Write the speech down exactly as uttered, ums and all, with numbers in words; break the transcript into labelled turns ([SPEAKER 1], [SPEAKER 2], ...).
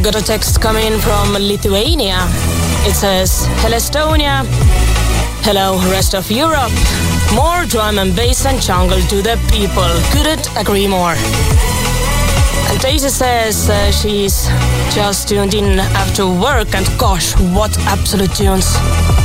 [SPEAKER 1] got a text coming from Lithuania. It says, "Hello Estonia. Hello rest of Europe. More drum and bass and jungle to the people. Couldn't agree more." And Daisy says uh, she's just tuned in after work, and gosh, what absolute tunes.